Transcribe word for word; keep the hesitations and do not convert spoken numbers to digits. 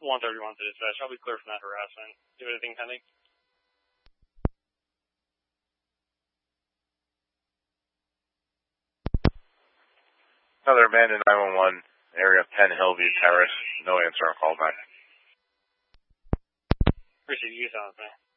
one thirty-one to dispatch. I'll be clear from that harassment. Do you have anything pending? Another abandoned nine one one, area ten Hillview Terrace. No answer on call back. Appreciate you, sounds man.